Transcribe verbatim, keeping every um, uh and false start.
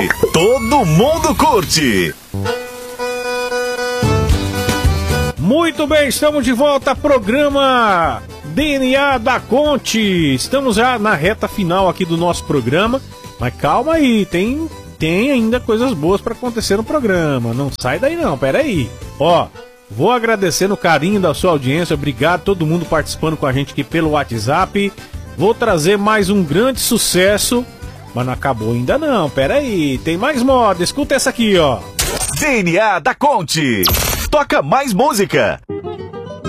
Todo mundo curte. Muito bem, estamos de volta, programa D N A da Conte. Estamos já na reta final aqui do nosso programa, mas calma aí, tem, tem ainda coisas boas para acontecer no programa. Não sai daí não, pera aí. Ó, vou agradecer o carinho da sua audiência, obrigado a todo mundo participando com a gente aqui pelo WhatsApp. Vou trazer mais um grande sucesso, mas não acabou ainda não, pera aí, tem mais moda, escuta essa aqui, ó. D N A da Conte. Toca mais música.